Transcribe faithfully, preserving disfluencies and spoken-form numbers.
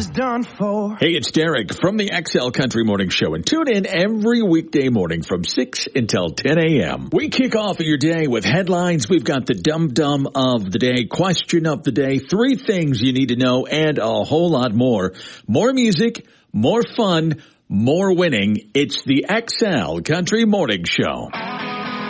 was done for. Hey, it's Derek from the X L Country Morning Show, and tune in every weekday morning from six until ten a.m. We kick off your day with headlines. We've got the dum-dum of the day, question of the day, three things you need to know, and a whole lot more. More music, more fun, more winning. It's the X L Country Morning Show.